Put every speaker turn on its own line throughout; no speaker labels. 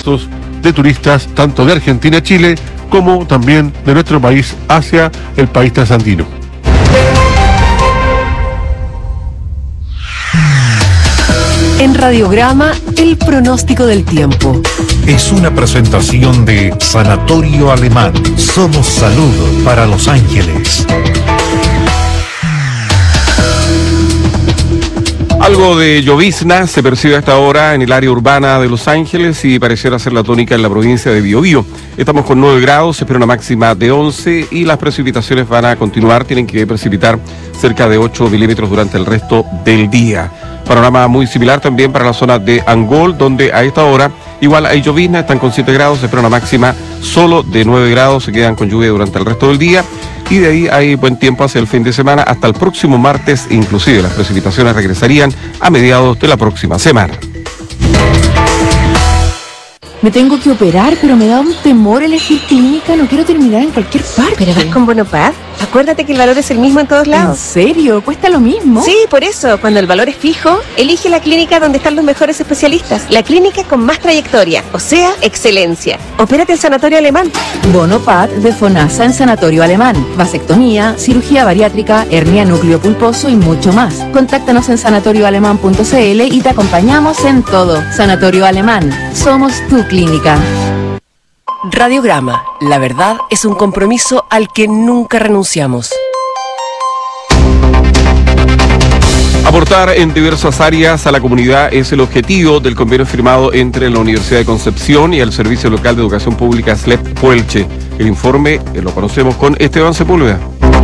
flujos de turistas tanto de Argentina a Chile como también de nuestro país hacia el país trasandino.
En Radiograma, el pronóstico del tiempo.
Es una presentación de Sanatorio Alemán. Somos salud para Los Ángeles.
Algo de llovizna se percibe a esta hora en el área urbana de Los Ángeles y pareciera ser la tónica en la provincia de Biobío. Estamos con 9 grados, se espera una máxima de 11 y las precipitaciones van a continuar. Tienen que precipitar cerca de 8 milímetros durante el resto del día. Panorama muy similar también para la zona de Angol, donde a esta hora igual hay llovizna, están con 7 grados, se espera una máxima solo de 9 grados, se quedan con lluvia durante el resto del día y de ahí hay buen tiempo hacia el fin de semana hasta el próximo martes, inclusive las precipitaciones regresarían a mediados de la próxima semana.
Me tengo que operar, pero me da un temor elegir clínica. No quiero terminar en cualquier parte.
¿Pero vas con Bonopad? Acuérdate que el valor es el mismo en todos lados.
¿En serio? ¿Cuesta lo mismo?
Sí, por eso, cuando el valor es fijo, elige la clínica donde están los mejores especialistas. La clínica con más trayectoria, o sea, excelencia. Opérate en Sanatorio Alemán.
Bonopad de FONASA en Sanatorio Alemán. Vasectomía, cirugía bariátrica, hernia núcleo pulposo y mucho más. Contáctanos en sanatorioalemán.cl y te acompañamos en todo. Sanatorio Alemán. Somos tu clínica.
Radiograma, la verdad es un compromiso al que nunca renunciamos.
Aportar en diversas áreas a la comunidad es el objetivo del convenio firmado entre la Universidad de Concepción y el Servicio Local de Educación Pública SLEP Puelche. El informe lo conocemos con Esteban Sepúlveda.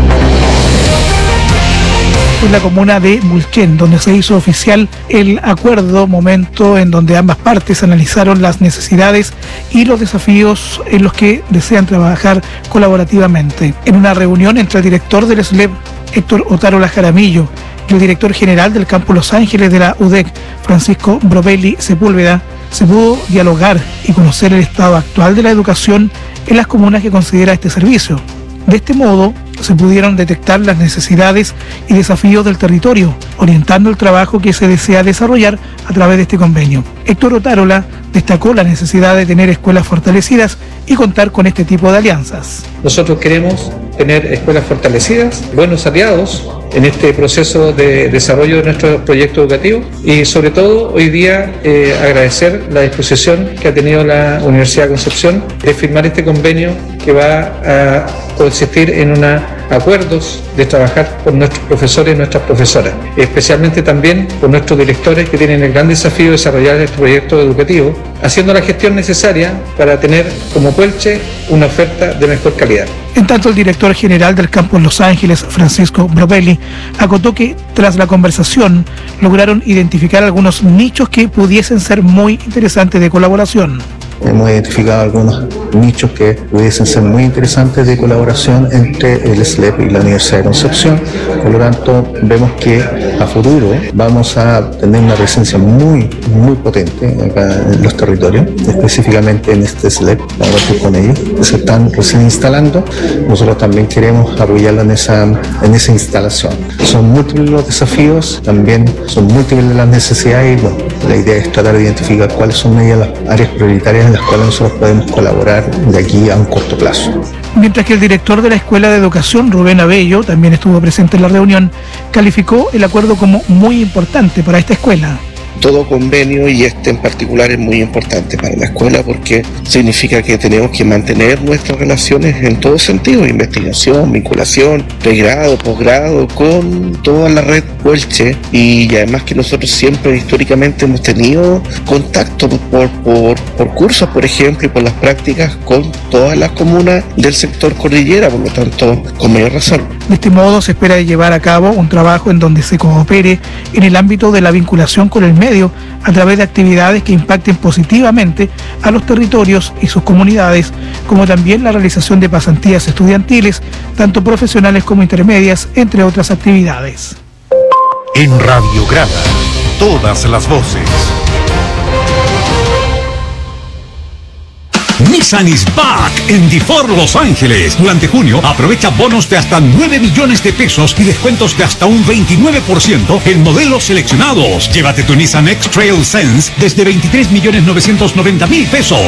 En la comuna de Mulquén, donde se hizo oficial el acuerdo, momento en donde ambas partes analizaron las necesidades y los desafíos en los que desean trabajar colaborativamente. En una reunión entre el director del SLEP, Héctor Otárola Jaramillo, y el director general del Campus Los Ángeles de la UDEC, Francisco Brovelli Sepúlveda, se pudo dialogar y conocer el estado actual de la educación en las comunas que considera este servicio. De este modo, se pudieron detectar las necesidades y desafíos del territorio, orientando el trabajo que se desea desarrollar a través de este convenio. Héctor Otárola destacó la necesidad de tener escuelas fortalecidas y contar con este tipo de alianzas.
Nosotros queremos tener escuelas fortalecidas, buenos aliados en este proceso de desarrollo de nuestro proyecto educativo y sobre todo hoy día agradecer la disposición que ha tenido la Universidad de Concepción de firmar este convenio que va a consistir en acuerdos de trabajar con nuestros profesores y nuestras profesoras, especialmente también con nuestros directores que tienen el gran desafío de desarrollar este proyecto educativo, haciendo la gestión necesaria para tener como Puelche una oferta de mejor calidad.
En tanto, el director general del Campus Los Ángeles, Francisco Brovelli, acotó que tras la conversación lograron identificar algunos nichos que pudiesen ser muy interesantes de colaboración.
Hemos identificado algunos nichos que pudiesen ser muy interesantes de colaboración entre el SLEP y la Universidad de Concepción. Por lo tanto, vemos que a futuro vamos a tener una presencia muy potente acá en los territorios, específicamente en este SLEP, vamos a partir con ellos, que se están recién instalando. Nosotros también queremos apoyarlo en esa instalación. Son múltiples los desafíos, también son múltiples las necesidades y bueno, la idea es tratar de identificar cuáles son ellas las áreas prioritarias en las cuales nosotros podemos colaborar de aquí a un corto plazo.
Mientras que el director de la Escuela de Educación, Rubén Abello, también estuvo presente en la reunión, calificó el acuerdo como muy importante para esta escuela.
Todo convenio, y este en particular, es muy importante para la escuela porque significa que tenemos que mantener nuestras relaciones en todo sentido, investigación, vinculación, pregrado, posgrado, con toda la red Puelche, y además que nosotros siempre históricamente hemos tenido contacto por cursos, por ejemplo, y por las prácticas con todas las comunas del sector cordillera, por lo tanto, con mayor razón.
De este modo se espera llevar a cabo un trabajo en donde se coopere en el ámbito de la vinculación con el medio a través de actividades que impacten positivamente a los territorios y sus comunidades, como también la realización de pasantías estudiantiles, tanto profesionales como intermedias, entre otras actividades.
En Radiograma, todas las voces. Nissan is back en DeFord Los Ángeles. Durante junio, aprovecha bonos de hasta 9 millones de pesos y descuentos de hasta un 29% en modelos seleccionados. Llévate tu Nissan X-Trail Sense desde 23.990.000 pesos